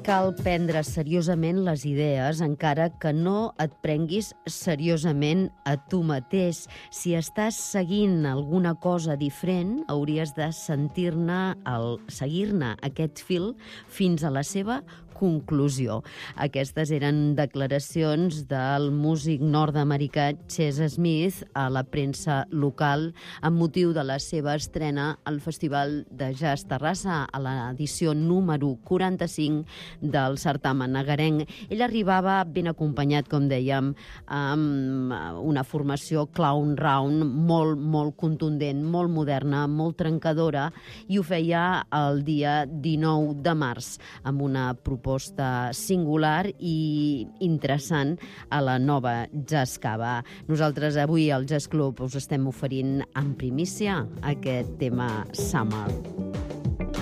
cal prendre seriosament les idees, encara que no et prenguis seriosament a tu mateix. Si estàs seguint alguna cosa diferent, hauries de seguir-ne aquest fil fins a la seva conclusió. Aquestes eren declaracions del músic nord-americà Chess Smith a la premsa local amb motiu de la seva estrena al Festival de Jazz Terrassa a l'edició número 45 del certamen nagarenc. Ell arribava ben acompanyat, com dèiem, amb una formació clown round molt contundent, molt moderna, molt trencadora, i ho feia el dia 19 de març amb una proposta singular i interessant a la nova Jazz Cava. Nosaltres avui al Jazz Club us estem oferint en primícia aquest tema Summer.